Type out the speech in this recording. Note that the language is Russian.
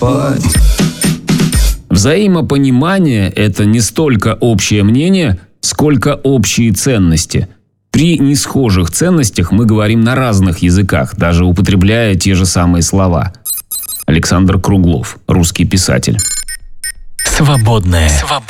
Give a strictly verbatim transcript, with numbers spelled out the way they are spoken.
спать. Взаимопонимание – это не столько общее мнение, сколько общие ценности. При несхожих ценностях мы говорим на разных языках, даже употребляя те же самые слова. Александр Круглов, русский писатель. Свободное. Свободное.